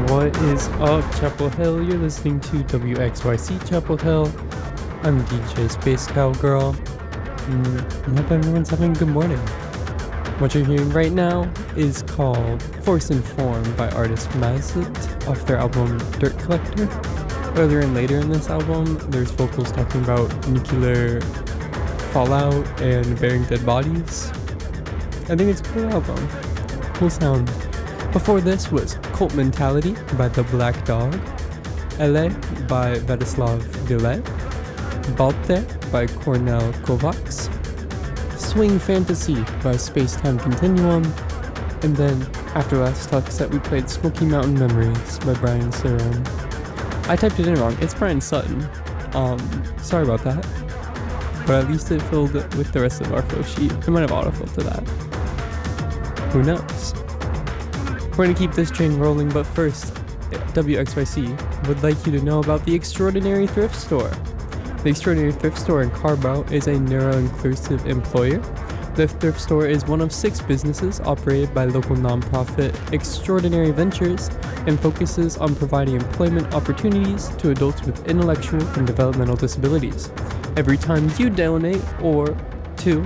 What is up, Chapel Hill? You're listening to WXYC Chapel Hill. I'm DJ Space Cowgirl. I hope everyone's having a good morning. What you're hearing right now is called Force and Form by artist Mazlet off their album Dirt Collector. Earlier and later in this album, there's vocals talking about nuclear fallout and burying dead bodies. I think it's a cool album. Cool sound. Before this was Cult Mentality by The Black Dog, LA by Vladislav Villet, Balte by Cornel Kovacs, Swing Fantasy by Spacetime Continuum, and then after last talk set we played Smoky Mountain Memories by Brian Saron. I typed it in wrong, it's Brian Sutton. Sorry about that. But at least it filled with the rest of our flow sheet. I might have autofilled to that. Who knows? We're going to keep this train rolling, but first, WXYC would like you to know about the Extraordinary Thrift Store. The Extraordinary Thrift Store in Carbow is a neuro-inclusive employer. The thrift store is one of 6 businesses operated by local nonprofit Extraordinary Ventures and focuses on providing employment opportunities to adults with intellectual and developmental disabilities. Every time you donate or